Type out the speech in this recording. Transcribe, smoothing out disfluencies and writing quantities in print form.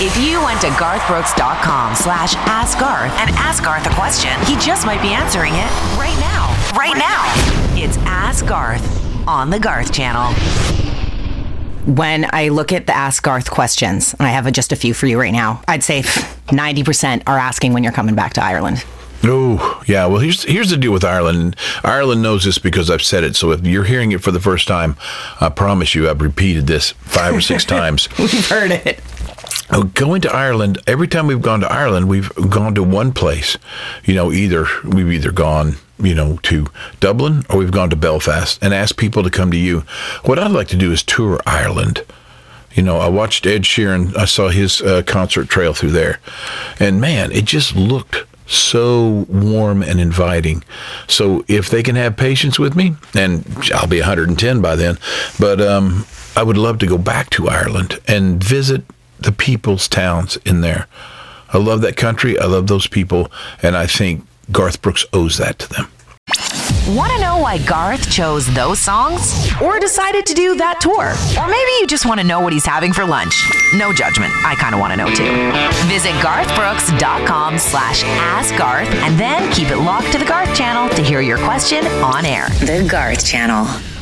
If you went to garthbrooks.com/askgarth and ask Garth a question, he just might be answering it right now. Right now. It's Ask Garth on the Garth Channel. When I look at the Ask Garth questions, and I have just a few for you right now, I'd say 90% are asking when you're coming back to Ireland. Oh, yeah. Well, here's the deal with Ireland. Ireland knows this because I've said it. So if you're hearing it for the first time, I promise you I've repeated this 5 or 6 times. We've heard it. Going to Ireland, every time we've gone to Ireland, we've gone to one place. We've either gone, to Dublin or we've gone to Belfast and asked people to come to you. What I'd like to do is tour Ireland. I watched Ed Sheeran. I saw his concert trail through there. And man, it just looked so warm and inviting. So if they can have patience with me, and I'll be 110 by then, but I would love to go back to Ireland and visit the people's towns in there. I love that country. I love those people. And I think Garth Brooks owes that to them. Want to know why Garth chose those songs? Or decided to do that tour? Or maybe you just want to know what he's having for lunch? No judgment. I kind of want to know too. Visit garthbrooks.com/askgarth and then keep it locked to the Garth Channel to hear your question on air. The Garth Channel.